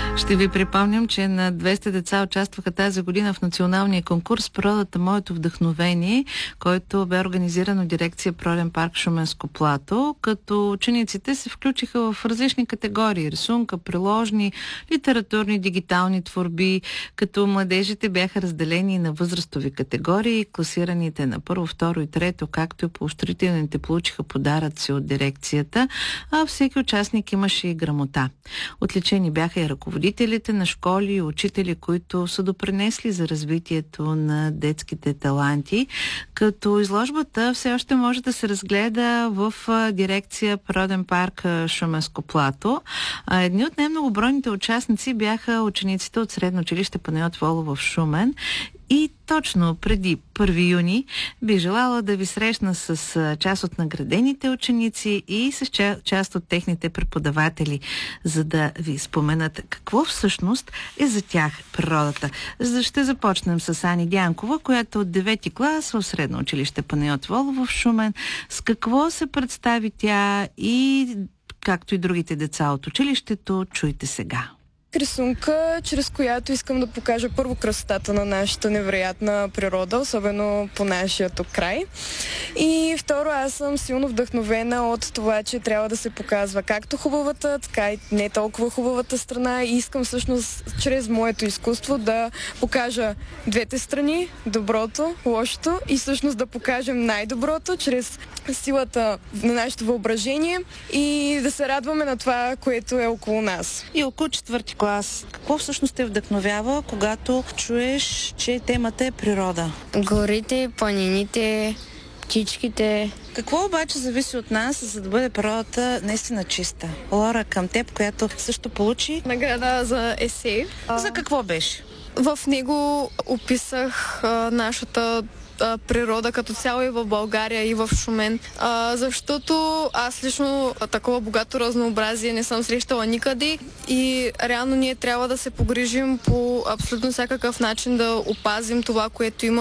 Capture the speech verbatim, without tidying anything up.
Ще ви припомням, че на двеста деца участваха тази година в националния конкурс "Природата, моето вдъхновение", който бе организиран от дирекция Природен парк Шуменско плато, като учениците се включиха в различни категории: рисунка, приложни, литературни, дигитални творби, като младежите бяха разделени на възрастови категории, класираните на първо, второ и трето, както и поощрителните получиха подаръци от дирекцията, а всеки участник имаше и грамота. Отличени бяха и ръководителите на школи и учители, които са допринесли за развитието на детските таланти, като изложбата все още може да се разгледа в дирекция Природен парк Шуменско плато. Едни от най-многобройните участници бяха учениците от Средно училище Панайот Волов в Шумен. И точно преди първи юни бих желала да ви срещна с част от наградените ученици и с част от техните преподаватели, за да ви споменат какво всъщност е за тях природата. Ще започнем с Ани Дянкова, която от девети клас в Средно училище Панайот Волов в Шумен. С какво се представи тя и както и другите деца от училището, чуйте сега. Рисунка, чрез която искам да покажа първо красотата на нашата невероятна природа, особено по нашия тук край. И второ, аз съм силно вдъхновена от това, че трябва да се показва както хубавата, така и не толкова хубавата страна. И искам всъщност чрез моето изкуство да покажа двете страни, доброто, лошото, и всъщност да покажем най-доброто чрез силата на нашето въображение и да се радваме на това, което е около нас. И около четвърти клас, какво всъщност те вдъхновява, когато чуеш, че темата е природа? Горите, планините, птичките. Какво обаче зависи от нас, за да бъде природата наистина чиста? Лора, към теб, която също получи награда за есей. За какво беше? В него описах а, нашата природа като цяло и в България, и в Шумен. А, защото аз лично такова богато разнообразие не съм срещала никъде и реално ние трябва да се погрижим по абсолютно всякакъв начин да опазим това, което има.